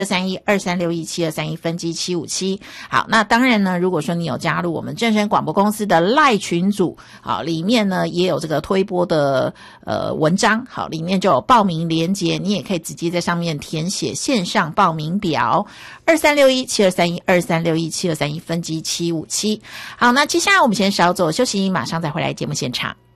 23123617231分机757。好，那当然呢，如果说你有加入我们正声广播公司的赖群组，好，里面呢也有这个推播的文章，好，里面就有报名连结，你也可以直接在上面填写线上报名表，2361723123617231分机757。好，那接下来我们先稍作休息，马上再回来节目现场。